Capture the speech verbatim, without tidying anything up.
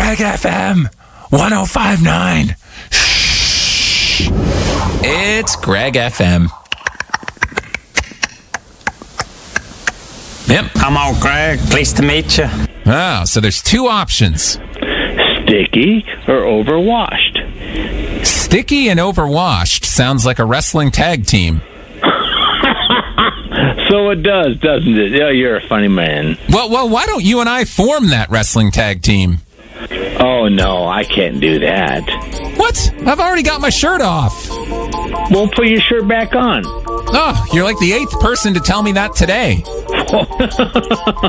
Greg F M one oh five point nine. Shh. It's Greg F M. Yep. Come on, Greg. Pleased to meet you. Oh, so there's two options. Sticky or overwashed? Sticky and overwashed sounds like a wrestling tag team. So it does, doesn't it? Yeah, you're a funny man. Well, well, why don't you and I form that wrestling tag team? Oh, no, I can't do that. What? I've already got my shirt off. Well, put your shirt back on. Oh, you're like the eighth person to tell me that today.